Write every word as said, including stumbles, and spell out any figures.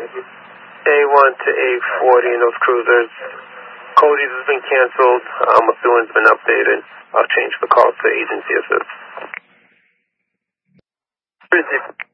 A one to A forty in those cruisers. Cody's has been canceled. Um, Methuen has been updated. I'll change the call to agency assist.